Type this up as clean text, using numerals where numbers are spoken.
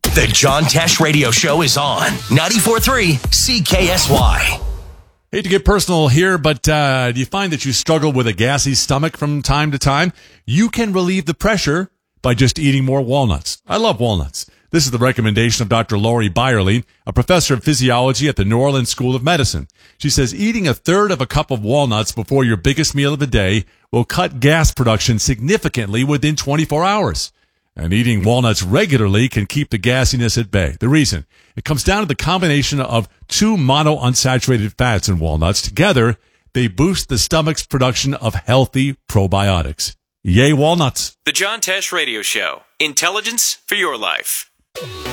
The John Tesh Radio Show is on 94.3 CKSY. Hate to get personal here, but do you find that you struggle with a gassy stomach from time to time? You can relieve the pressure by just eating more walnuts. I love walnuts. This is the recommendation of Dr. Lori Byerly, a professor of physiology at the New Orleans School of Medicine. She says eating a third of a cup of walnuts before your biggest meal of the day will cut gas production significantly within 24 hours. And eating walnuts regularly can keep the gassiness at bay. The reason? It comes down to the combination of two monounsaturated fats in walnuts. Together, they boost the stomach's production of healthy probiotics. Yay, walnuts. The John Tesh Radio Show. Intelligence for your life.